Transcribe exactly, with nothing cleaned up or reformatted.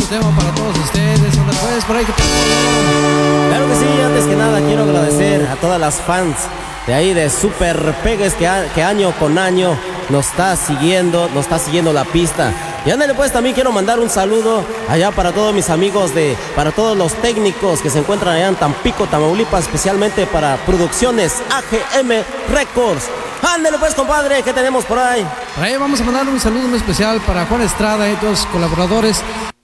tema para todos ustedes. Anda pues, por ahí que... Claro que sí, antes que nada quiero agradecer a todas las fans de ahí de Super Pegues que, a, que año con año nos está siguiendo, nos está siguiendo la pista. Y ándale pues, también quiero mandar un saludo allá para todos mis amigos de, para todos los técnicos que se encuentran allá en Tampico, Tamaulipas, especialmente para Producciones A G M Records. Ándale pues, compadre, ¿qué tenemos por ahí? Por ahí vamos a mandar un saludo muy especial para Juan Estrada y todos los colaboradores